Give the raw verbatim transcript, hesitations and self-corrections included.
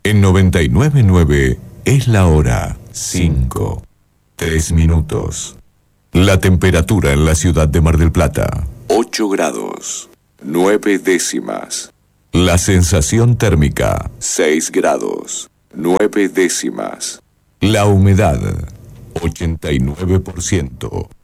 En noventa y nueve punto nueve es la hora cinco, tres minutos. La temperatura en la ciudad de Mar del Plata, ocho grados, nueve décimas. La sensación térmica, seis grados, nueve décimas. La humedad, ochenta y nueve por ciento.